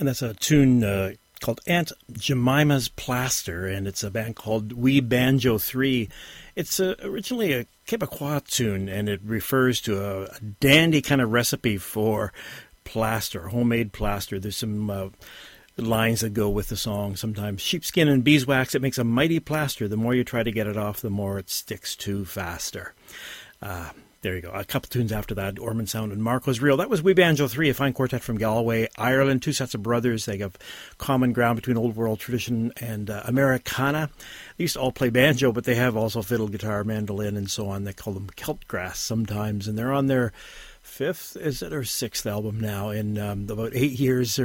And that's a tune called Aunt Jemima's Plaster, and it's a band called Wee Banjo 3. It's originally a Quebecois tune, and it refers to a dandy kind of recipe for plaster, homemade plaster. There's some lines that go with the song. Sometimes sheepskin and beeswax, it makes a mighty plaster. The more you try to get it off, the more it sticks to faster. There you go. A couple tunes after that, Ormond Sound and Marco's Reel. That was Wee Banjo 3, a fine quartet from Galway, Ireland. Two sets of brothers. They have common ground between Old World tradition and Americana. They used to all play banjo, but they have also fiddle, guitar, mandolin, and so on. They call them Celtgrass sometimes, and they're on their fifth, is it, or sixth album now in about 8 years